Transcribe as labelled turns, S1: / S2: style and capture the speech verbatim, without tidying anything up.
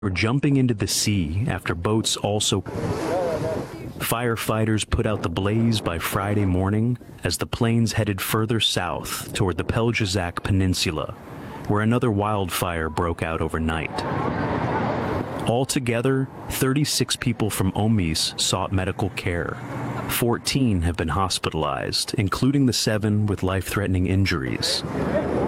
S1: were jumping into the sea after boats also. Firefighters put out the blaze by Friday morning as the planes headed further south toward the Pelgezac Peninsula, where another wildfire broke out overnight. Altogether, thirty-six people from Omis sought medical care. fourteen have been hospitalized, including the seven with life-threatening injuries.